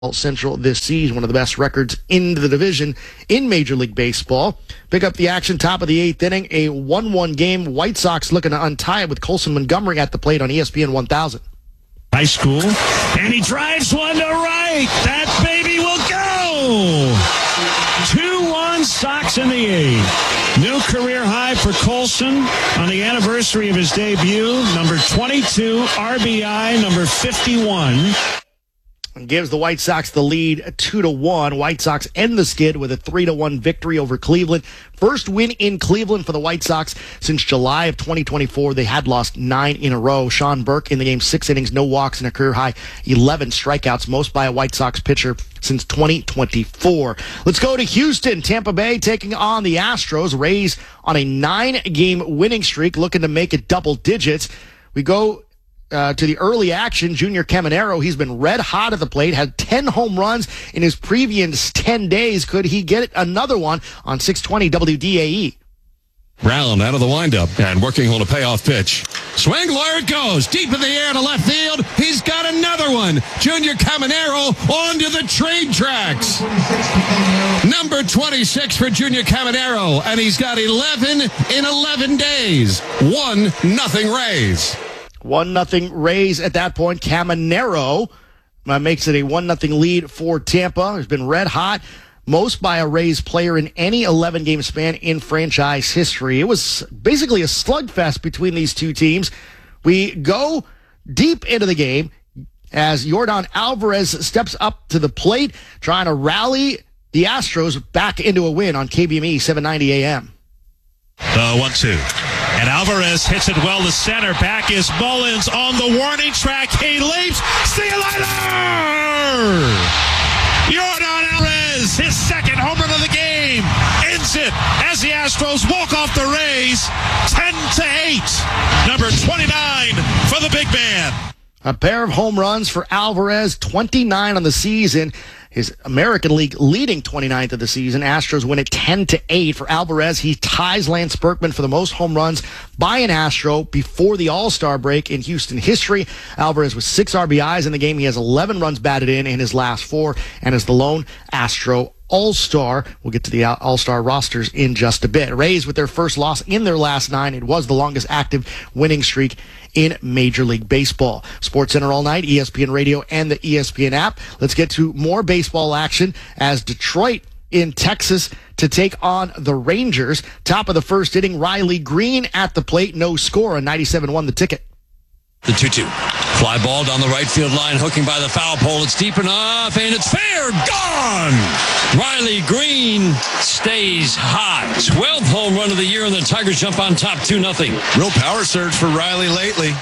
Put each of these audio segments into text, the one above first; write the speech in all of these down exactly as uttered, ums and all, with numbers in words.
Central this season, one of the best records in the division in Major League Baseball. Pick up the action, top of the eighth inning, a one one game. White Sox looking to untie it with Colson Montgomery at the plate on E S P N one thousand. High school, and he drives one to right. That baby will go. two one Sox in the eighth. New career high for Colson on the anniversary of his debut. Number twenty-two, R B I, number fifty-one. And gives the White Sox the lead two to one. White Sox end the skid with a three to one victory over Cleveland. First win in Cleveland for the White Sox since July of twenty twenty-four. They had lost nine in a row. Sean Burke in the game, six innings, no walks, and a career high eleven strikeouts, most by a White Sox pitcher since twenty twenty-four. Let's go to Houston. Tampa Bay taking on the Astros. Rays on a nine-game winning streak, looking to make it double digits. We go Uh, to the early action. Junior Caminero, he's been red hot at the plate, had ten home runs in his previous ten days. Could he get another one on six twenty W D A E? Brown out of the windup and working on a payoff pitch. Swing, there it goes. Deep in the air to left field. He's got another one. Junior Caminero onto the trade tracks. Number twenty-six for Junior Caminero, and he's got eleven in eleven days. One nothing Rays. One nothing Rays at that point. Caminero uh, makes it a one nothing lead for Tampa. Has been red hot, most by a Rays player in any eleven-game span in franchise history. It was basically a slugfest between these two teams. We go deep into the game as Yordan Alvarez steps up to the plate, trying to rally the Astros back into a win on K B M E seven ninety A M. The one two. And Alvarez hits it well to center. Back is Mullins on the warning track. He leaps. See you later! Yordan Alvarez, his second home run of the game, ends it as the Astros walk off the Rays ten to eight. Number twenty-nine for the big man. A pair of home runs for Alvarez, twenty-nine on the season. His American League leading twenty-ninth of the season. Astros win it ten to eight. For Alvarez, he ties Lance Berkman for the most home runs by an Astro before the All-Star break in Houston history. Alvarez with six R B Is in the game. He has eleven runs batted in in his last four and is the lone Astro All-Star. We'll get to the All-Star rosters in just a bit. Rays with their first loss in their last nine. It was the longest active winning streak in Major League Baseball. SportsCenter all night, E S P N Radio and the E S P N app. Let's get to more baseball action as Detroit in Texas to take on the Rangers. Top of the first inning, Riley Green at the plate. No score on ninety-seven one The Ticket. The two two. Fly ball down the right field line, hooking by the foul pole. It's deep enough, and it's fair. Gone! Riley Green stays hot. twelfth home run of the year, and the Tigers jump on top two nothing. Real power surge for Riley lately.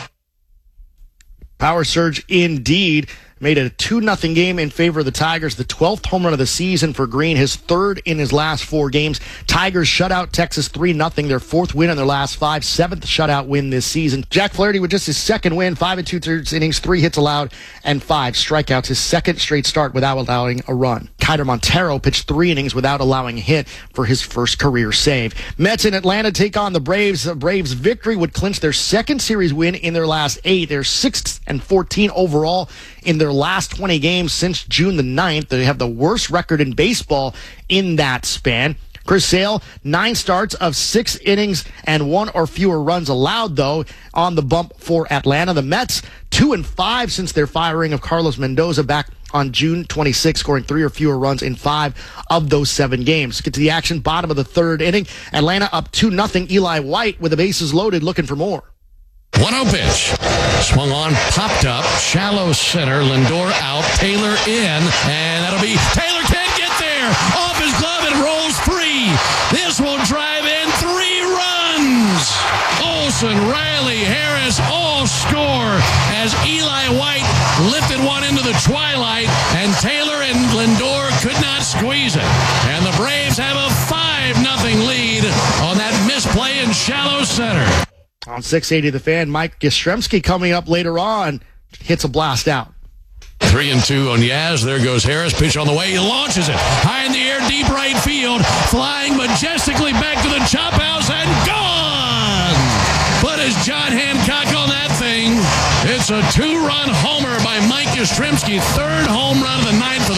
Power surge indeed. Made it a two nothing game in favor of the Tigers. The twelfth home run of the season for Green, his third in his last four games. Tigers shut out Texas three nothing, their fourth win in their last five, seventh shutout win this season. Jack Flaherty with just his second win, five and two-thirds innings, three hits allowed, and five strikeouts. His second straight start without allowing a run. Kiter Montero pitched three innings without allowing a hit for his first career save. Mets in Atlanta take on the Braves. The Braves' victory would clinch their second series win in their last eight. They're six and fourteen overall in their last twenty games since June the ninth. They have the worst record in baseball in that span. Chris Sale, nine starts of six innings and one or fewer runs allowed, though, on the bump for Atlanta. The Mets, two and five since their firing of Carlos Mendoza back on June twenty-sixth, scoring three or fewer runs in five of those seven games. Let's get to the action. Bottom of the third inning. Atlanta up two nothing. Eli White with the bases loaded, looking for more. one oh pitch. Swung on, popped up, shallow center, Lindor out, Taylor in, and that'll be, Taylor can't get there, off his glove, it rolls free. This will drive in three runs. Olsen, Riley, Harris all score as Eli White lifted one into the twilight, and Taylor and Lindor could not squeeze it. And the Braves have a five nothing lead on that misplay in shallow center. On six eighty The Fan, Mike Yastrzemski coming up later on, hits a blast out. Three and two on Yaz. There goes Harris. Pitch on the way. He launches it high in the air, deep right field, flying majestically back to the chop house and gone. But as John Hancock on that thing, it's It's a two-run homer by Mike Yastrzemski. Third home run of the night for the